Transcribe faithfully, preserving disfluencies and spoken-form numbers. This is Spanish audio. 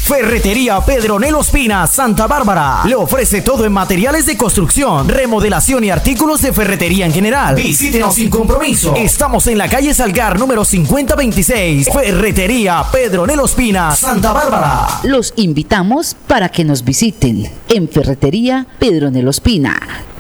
Ferretería Pedronel Ospina, Santa Bárbara. Le ofrece todo en materiales de construcción, remodelación y artículos de ferretería en general. Visítenos sin compromiso. Estamos en la calle Salgar número cincuenta veintiséis. Ferretería Pedronel Ospina, Santa Bárbara. Los invitamos para que nos visiten en Ferretería Pedronel Ospina.